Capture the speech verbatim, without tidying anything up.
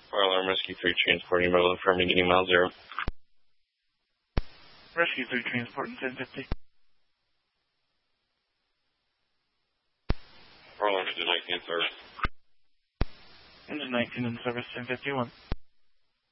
Fire alarm Rescue three transporting mobile affirming getting mile zero. Rescue three transporting ten fifty. Fire alarm engine nineteen in service. Engine nineteen in service ten fifty-one.